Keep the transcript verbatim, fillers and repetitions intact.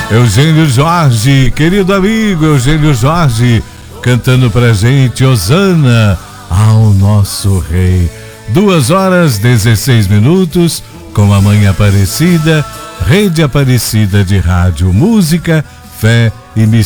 Eugênio Jorge, querido amigo Eugênio Jorge, cantando pra gente Hosana ao nosso rei. Duas horas, dezesseis minutos, com a Mãe Aparecida, Rede Aparecida de Rádio, Música, Fé e Missão.